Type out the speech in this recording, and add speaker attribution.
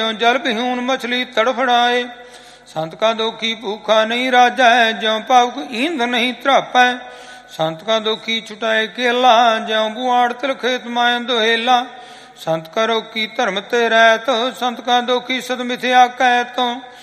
Speaker 1: जल बिहून मछली तड़फड़ाए। संत का दोखी भूखा नहीं राजा है, ज्यों पावक ईंध नहीं त्रापै। संत का दोखी छुटाए केला, ज्यों बुआड़ तिल खेत माए दोहेला। संत करो की धर्म ते रह तो, संत का दोखी सद मिथ्या कह तो।